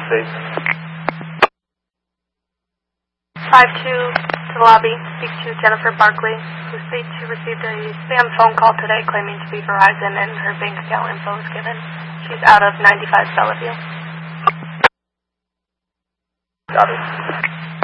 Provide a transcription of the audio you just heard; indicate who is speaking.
Speaker 1: proceed.
Speaker 2: 5-2 to the lobby. Speak to Jennifer Barkley, who states she received a spam phone call today claiming to be Verizon and her bank account info was given. She's out of 95 Bellevue.
Speaker 1: Got it.